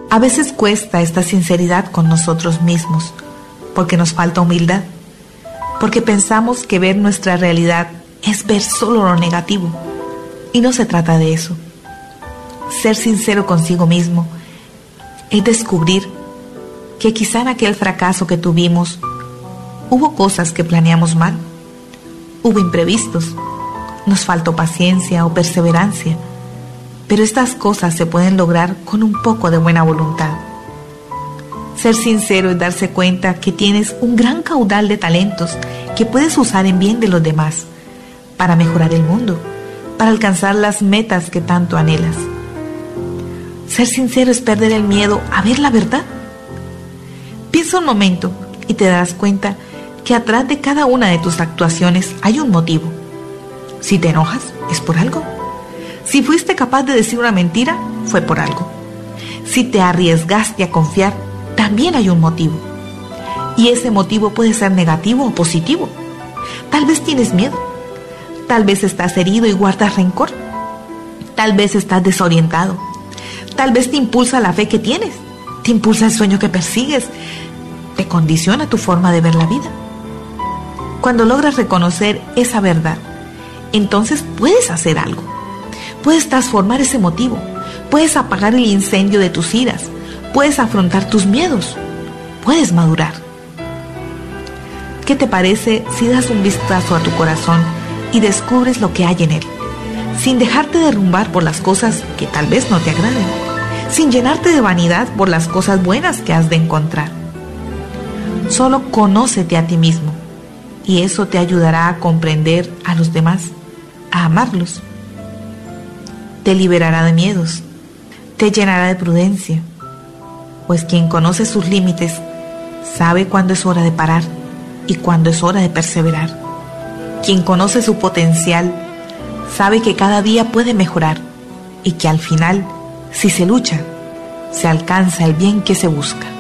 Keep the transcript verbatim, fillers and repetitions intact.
A veces cuesta esta sinceridad con nosotros mismos, porque nos falta humildad, porque pensamos que ver nuestra realidad es ver solo lo negativo, y no se trata de eso. Ser sincero consigo mismo es descubrir que quizá en aquel fracaso que tuvimos hubo cosas que planeamos mal, hubo imprevistos, nos faltó paciencia o perseverancia, pero estas cosas se pueden lograr con un poco de buena voluntad. Ser sincero es darse cuenta que tienes un gran caudal de talentos que puedes usar en bien de los demás, para mejorar el mundo, para alcanzar las metas que tanto anhelas. Ser sincero es perder el miedo a ver la verdad. Piensa un momento y te darás cuenta que atrás de cada una de tus actuaciones hay un motivo. Si te enojas, es por algo. Si fuiste capaz de decir una mentira, fue por algo. Si te arriesgaste a confiar, también hay un motivo. Y ese motivo puede ser negativo o positivo. Tal vez tienes miedo. Tal vez estás herido y guardas rencor. Tal vez estás desorientado. Tal vez te impulsa la fe que tienes. Te impulsa el sueño que persigues. Te condiciona tu forma de ver la vida. Cuando logras reconocer esa verdad, entonces puedes hacer algo. Puedes transformar ese motivo. Puedes apagar el incendio de tus iras. Puedes afrontar tus miedos. Puedes madurar. ¿Qué te parece si das un vistazo a tu corazón y descubres lo que hay en él, sin dejarte derrumbar por las cosas que tal vez no te agraden, sin llenarte de vanidad por las cosas buenas que has de encontrar? Solo conócete a ti mismo, y eso te ayudará a comprender a los demás, a amarlos. Te liberará de miedos, te llenará de prudencia, pues quien conoce sus límites sabe cuándo es hora de parar y cuándo es hora de perseverar. Quien conoce su potencial sabe que cada día puede mejorar y que al final, si se lucha, se alcanza el bien que se busca.